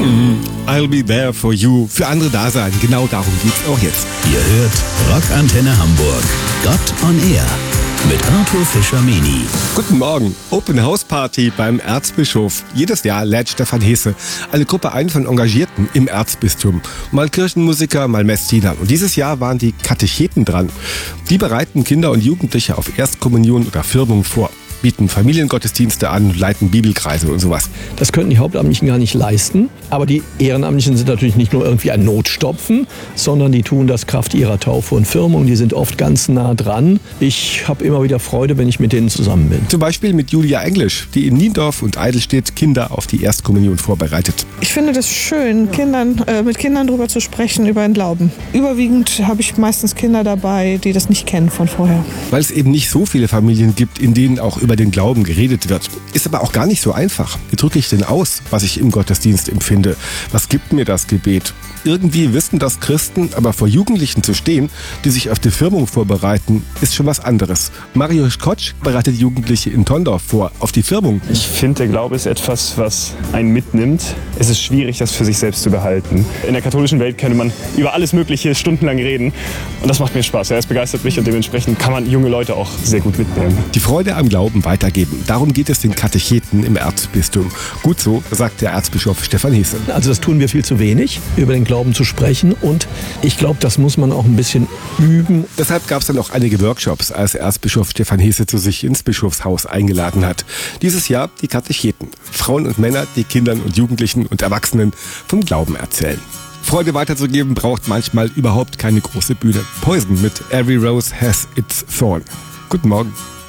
I'll be there for you. Für andere da sein. Genau darum geht's auch jetzt. Ihr hört Rockantenne Hamburg. Gott on Air. Mit Arthur Fischer-Meni. Guten Morgen. Open House Party beim Erzbischof. Jedes Jahr lädt Stefan Hesse eine Gruppe ein von Engagierten im Erzbistum. Mal Kirchenmusiker, mal Messdiener. Und dieses Jahr waren die Katecheten dran. Die bereiten Kinder und Jugendliche auf Erstkommunion oder Firmung vor. Bieten Familiengottesdienste an, leiten Bibelkreise und sowas. Das könnten die Hauptamtlichen gar nicht leisten. Aber die Ehrenamtlichen sind natürlich nicht nur irgendwie ein Notstopfen, sondern die tun das Kraft ihrer Taufe und Firmung. Die sind oft ganz nah dran. Ich habe immer wieder Freude, wenn ich mit denen zusammen bin. Zum Beispiel mit Julia Englisch, die in Niendorf und Eidelstedt Kinder auf die Erstkommunion vorbereitet. Ich finde das schön, mit Kindern darüber zu sprechen, über den Glauben. Überwiegend habe ich meistens Kinder dabei, die das nicht kennen von vorher. Weil es eben nicht so viele Familien gibt, in denen auch über den Glauben geredet wird. Ist aber auch gar nicht so einfach. Wie drücke ich denn aus, was ich im Gottesdienst empfinde? Was gibt mir das Gebet? Irgendwie wissen das Christen, aber vor Jugendlichen zu stehen, die sich auf die Firmung vorbereiten, ist schon was anderes. Mario Kotsch bereitet Jugendliche in Tondorf vor, auf die Firmung. Ich finde, der Glaube ist etwas, was einen mitnimmt. Es ist schwierig, das für sich selbst zu behalten. In der katholischen Welt könnte man über alles Mögliche stundenlang reden und das macht mir Spaß. Ja, es begeistert mich und dementsprechend kann man junge Leute auch sehr gut mitnehmen. Die Freude am Glauben weitergeben. Darum geht es den Katecheten im Erzbistum. Gut so, sagt der Erzbischof Stefan Hesse. Also das tun wir viel zu wenig, über den Glauben zu sprechen. Und ich glaube, das muss man auch ein bisschen üben. Deshalb gab es dann auch einige Workshops, als Erzbischof Stefan Hesse zu sich ins Bischofshaus eingeladen hat. Dieses Jahr die Katecheten. Frauen und Männer, die Kindern und Jugendlichen und Erwachsenen vom Glauben erzählen. Freude weiterzugeben braucht manchmal überhaupt keine große Bühne. Poison mit Every Rose Has Its Thorn. Guten Morgen.